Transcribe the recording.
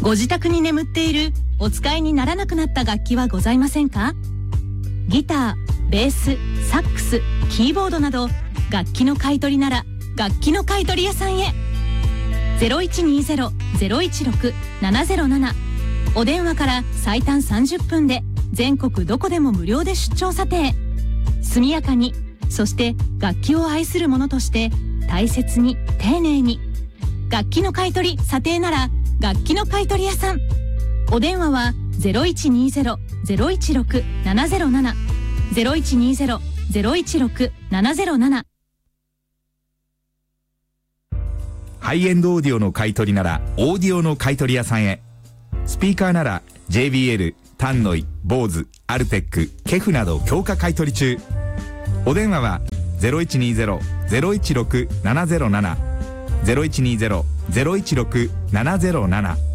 ご自宅に眠っているお使いにならなくなった楽器はございませんか？ギター、ベース、サックス、キーボードなど楽器の買い取りなら楽器の買取屋さんへ。 0120-016-707 お電話から最短30分で全国どこでも無料で出張査定。速やかに、そして楽器を愛する者として大切に丁寧に。楽器の買い取り査定なら楽器の買取屋さん。お電話は 0120-016-707 0120-016-707。 ハイエンドオーディオの買い取りならオーディオの買い取り屋さんへ。スピーカーなら JBL、タンノイ、ボーズ、アルテック、ケフなど強化買い取り中。お電話は 0120-016-707 0120-016-707。